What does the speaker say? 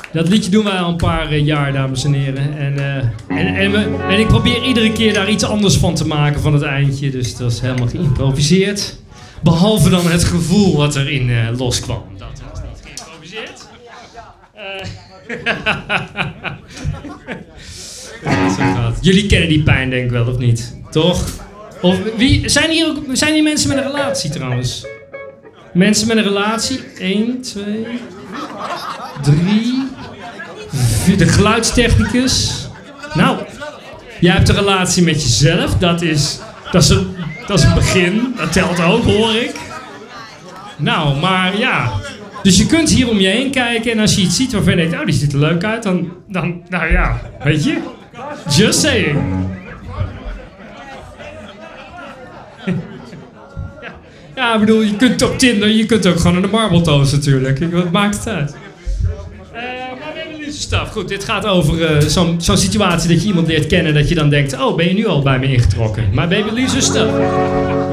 Dat liedje doen wij al een paar jaar, dames en heren. En ik probeer iedere keer daar iets anders van te maken van het eindje. Dus dat is helemaal geïmproviseerd. Behalve dan het gevoel wat erin loskwam. Dat was niet geïmproviseerd. Jullie kennen die pijn denk ik wel, of niet? Toch? Of zijn hier mensen met een relatie trouwens? Mensen met een relatie? 1, 2, 3, 4. De geluidstechnicus. Nou, jij hebt een relatie met jezelf. Dat is een begin. Dat telt ook, hoor ik. Nou, maar ja. Dus je kunt hier om je heen kijken. En als je iets ziet waarvan je denkt, oh, die ziet er leuk uit. Dan nou ja, weet je. Just saying. Ja, ik bedoel, je kunt op Tinder, je kunt ook gewoon naar de Marble Toast natuurlijk. Wat maakt het uit? Maar Baby Lucy Stuff. Goed, dit gaat over zo'n situatie dat je iemand leert kennen dat je dan denkt, oh, ben je nu al bij me ingetrokken? Maar Baby Lucy Stuff.